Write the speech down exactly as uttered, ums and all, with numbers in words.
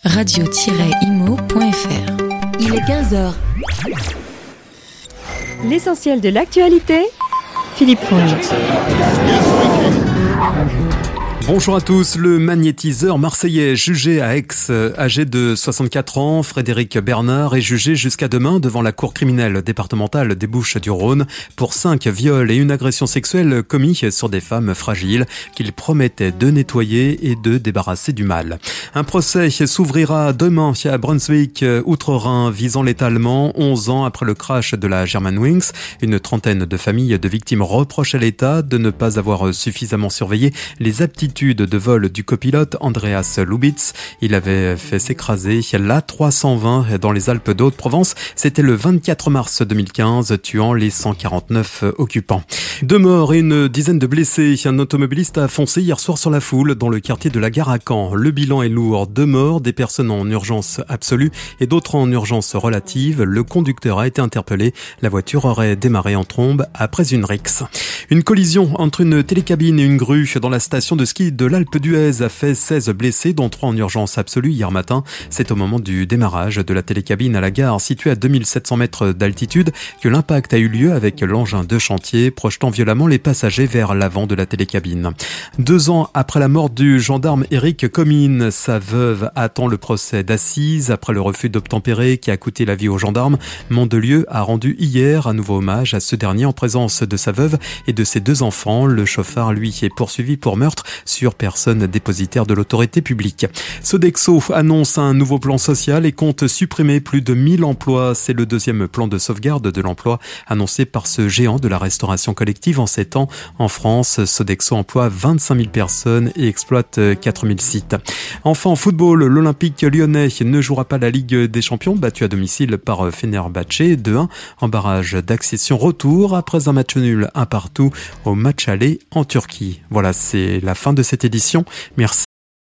radio tiret imo point f r. Il est quinze heures. L'essentiel de l'actualité, Philippe Fonge. Bonjour à tous. Le magnétiseur marseillais jugé à Aix, âgé de soixante-quatre ans, Frédéric Bernard, est jugé jusqu'à demain devant la cour criminelle départementale des Bouches-du-Rhône pour cinq viols et une agression sexuelle commis sur des femmes fragiles qu'il promettait de nettoyer et de débarrasser du mal. Un procès s'ouvrira demain à Brunswick, Outre-Rhin, visant l'État allemand, onze ans après le crash de la Germanwings. Une trentaine de familles de victimes reprochent à l'État de ne pas avoir suffisamment surveillé les aptitudes de vol du copilote Andreas Lubitz. Il avait fait s'écraser l'A trois cent vingt dans les Alpes d'Haute-Provence. C'était le vingt-quatre mars deux mille quinze, tuant les cent quarante-neuf occupants. Deux morts et une dizaine de blessés. Un automobiliste a foncé hier soir sur la foule dans le quartier de la Gare à Caen. Le bilan est lourd. Deux morts, des personnes en urgence absolue et d'autres en urgence relative. Le conducteur a été interpellé. La voiture aurait démarré en trombe après une rixe. Une collision entre une télécabine et une grue dans la station de ski de l'Alpe d'Huez a fait seize blessés, dont trois en urgence absolue hier matin. C'est au moment du démarrage de la télécabine à la gare située à deux mille sept cents mètres d'altitude que l'impact a eu lieu avec l'engin de chantier projetant violemment les passagers vers l'avant de la télécabine. Deux ans après la mort du gendarme Éric Comines, sa veuve attend le procès d'assises après le refus d'obtempérer qui a coûté la vie au gendarme. Mandelieu a rendu hier un nouveau hommage à ce dernier en présence de sa veuve et de ses deux enfants. Le chauffard, lui, est poursuivi pour meurtre sur personne dépositaire de l'autorité publique. Sodexo annonce un nouveau plan social et compte supprimer plus de mille emplois. C'est le deuxième plan de sauvegarde de l'emploi annoncé par ce géant de la restauration collective en sept ans. En France, Sodexo emploie vingt-cinq mille personnes et exploite quatre mille sites. Enfin, en football, l'Olympique lyonnais ne jouera pas la Ligue des Champions, battu à domicile par Fenerbahçe deux un en barrage d'accession retour après un match nul un partout au match aller en Turquie. Voilà, c'est la fin de cette édition. Merci